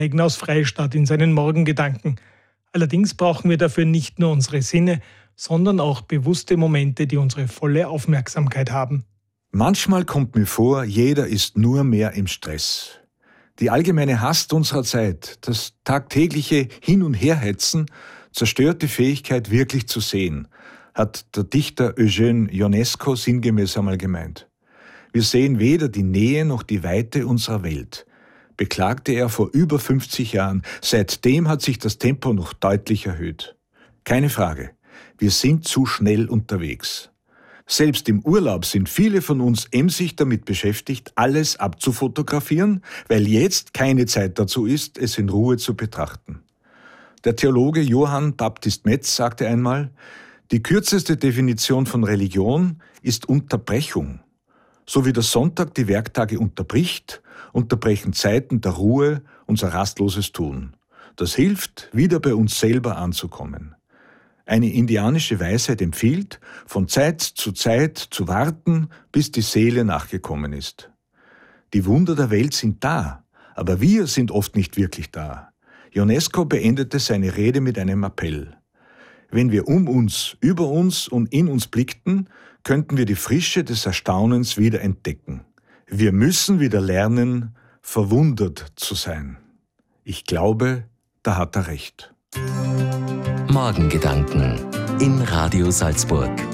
aus Freistadt in seinen Morgengedanken. Allerdings brauchen wir dafür nicht nur unsere Sinne, sondern auch bewusste Momente, die unsere volle Aufmerksamkeit haben. Manchmal kommt mir vor, jeder ist nur mehr im Stress. Die allgemeine Hast unserer Zeit, das tagtägliche Hin- und Herhetzen, zerstört die Fähigkeit, wirklich zu sehen, hat der Dichter Eugène Ionesco sinngemäß einmal gemeint. Wir sehen weder die Nähe noch die Weite unserer Welt, beklagte er vor über 50 Jahren. Seitdem hat sich das Tempo noch deutlich erhöht. Keine Frage, wir sind zu schnell unterwegs. Selbst im Urlaub sind viele von uns emsig damit beschäftigt, alles abzufotografieren, weil jetzt keine Zeit dazu ist, es in Ruhe zu betrachten. Der Theologe Johann Baptist Metz sagte einmal, die kürzeste Definition von Religion ist Unterbrechung. So wie der Sonntag die Werktage unterbricht, unterbrechen Zeiten der Ruhe unser rastloses Tun. Das hilft, wieder bei uns selber anzukommen. Eine indianische Weisheit empfiehlt, von Zeit zu warten, bis die Seele nachgekommen ist. Die Wunder der Welt sind da, aber wir sind oft nicht wirklich da. Ionesco beendete seine Rede mit einem Appell. Wenn wir um uns, über uns und in uns blickten, könnten wir die Frische des Erstaunens wieder entdecken. Wir müssen wieder lernen, verwundert zu sein. Ich glaube, da hat er recht. Morgengedanken in Radio Salzburg.